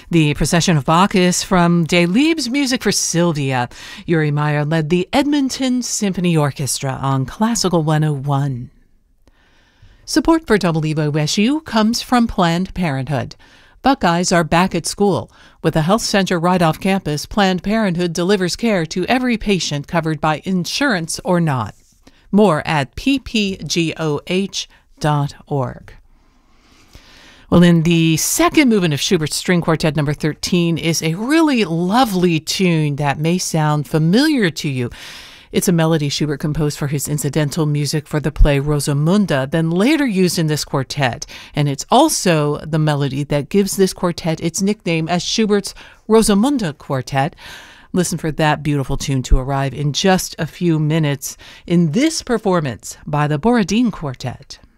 The Procession of Bacchus from Delibes' Music for Sylvia. Uri Meyer led the Edmonton Symphony Orchestra on Classical 101. Support for WOSU comes from Planned Parenthood. Buckeyes are back at school. With a health center right off campus, Planned Parenthood delivers care to every patient covered by insurance or not. More at ppgoh.org. Well, in the second movement of Schubert's String Quartet number 13 is a really lovely tune that may sound familiar to you. It's a melody Schubert composed for his incidental music for the play Rosamunde, then later used in this quartet. And it's also the melody that gives this quartet its nickname as Schubert's Rosamunde Quartet. Listen for that beautiful tune to arrive in just a few minutes in this performance by the Borodin Quartet.